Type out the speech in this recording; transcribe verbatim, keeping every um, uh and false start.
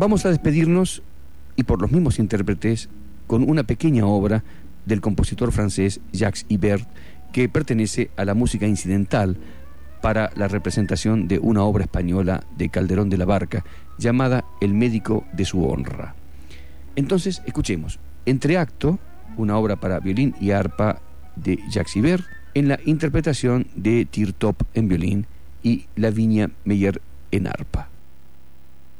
Vamos a despedirnos, y por los mismos intérpretes, con una pequeña obra del compositor francés Jacques Ibert, que pertenece a la música incidental para la representación de una obra española de Calderón de la Barca, llamada El médico de su honra. Entonces, escuchemos Entreacto, una obra para violín y arpa de Jacques Ibert, en la interpretación de Tirtop en violín y Lavinia Meyer en arpa.